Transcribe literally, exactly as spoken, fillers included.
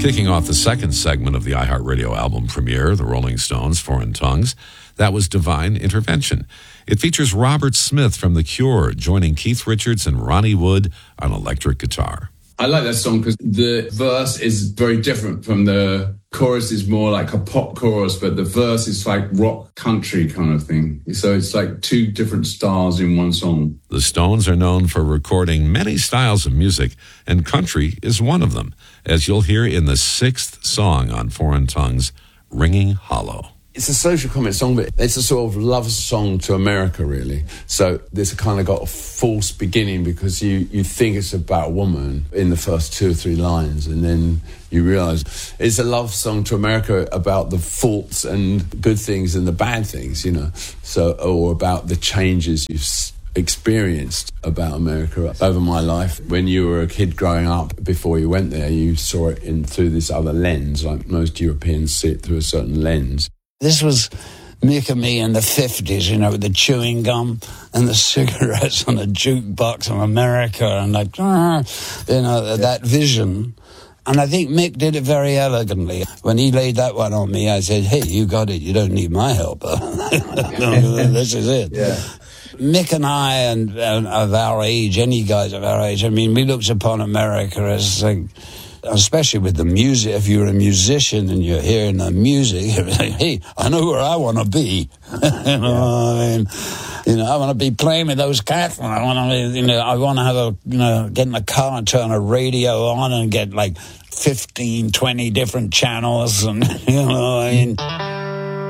Kicking off the second segment of the iHeartRadio album premiere, The Rolling Stones, Foreign Tongues, that was Divine Intervention. It features Robert Smith from The Cure joining Keith Richards and Ronnie Wood on electric guitar. I like that song because the verse is very different from the chorus. Is more like a pop chorus, but the verse is like rock country kind of thing. So it's like two different styles in one song. The Stones are known for recording many styles of music, and country is one of them, as you'll hear in the sixth song on Foreign Tongues, Ringing Hollow. It's a social comment song, but it's a sort of love song to America, really. So this kind of got a false beginning because you, you think it's about a woman in the first two or three lines, and then you realise it's a love song to America about the faults and good things and the bad things, you know. So, or about the changes you've experienced about America over my life. When you were a kid growing up, before you went there, you saw it in through this other lens, like most Europeans see it through a certain lens. This was Mick and me in the fifties, you know, with the chewing gum and the cigarettes on the jukebox of America and like, you know, that vision. And I think Mick did it very elegantly. When he laid that one on me, I said, hey, you got it. You don't need my help. This is it. Yeah. Mick and I, and, and of our age, any guys of our age, I mean, we looked upon America as like, especially with the music, if you're a musician and you're hearing the music, you're like, hey, I know where I want to be. you know what I mean? You know, I want to be playing with those cats. I want to, you know, I want to have a, you know, get in the car and turn a radio on and get like fifteen, twenty different channels and, you know what I mean?